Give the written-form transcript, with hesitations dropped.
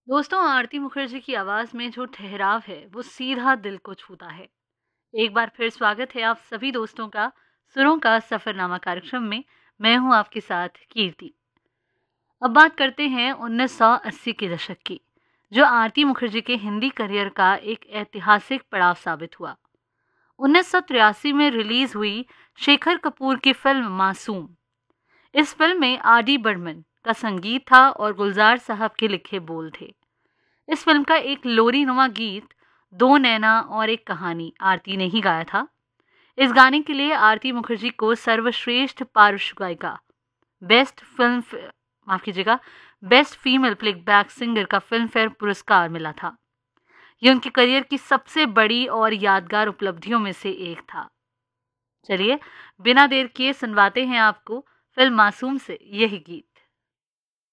दोस्तों, आरती मुखर्जी की आवाज़ में जो ठहराव है, वो सीधा दिल को छूता है। एक बार फिर स्वागत है आप सभी दोस्तों का सुरों का सफ़रनामा कार्यक्रम में। मैं हूँ आपके साथ कीर्ति। अब बात करते हैं 1980 के दशक की, जो आरती मुखर्जी के हिंदी करियर का एक ऐतिहासिक पड़ाव साबित हुआ। 1983 में रिलीज हुई शेखर कपूर की फिल्म मासूम। इस फिल्म में आर डी बर्मन का संगीत था और गुलजार साहब के लिखे बोल थे। इस फिल्म का एक लोरी नुमा गीत दो नैना और एक कहानी आरती ने ही गाया था। इस गाने के लिए आरती मुखर्जी को सर्वश्रेष्ठ पार्श्व गायिका, बेस्ट फिल्म माफ कीजिएगा बेस्ट फीमेल प्लेबैक सिंगर का फिल्म फेयर पुरस्कार मिला था। यह उनके करियर की सबसे बड़ी और यादगार उपलब्धियों में से एक था। चलिए, बिना देर किए सुनवाते हैं आपको फिल्म मासूम से यही गीत।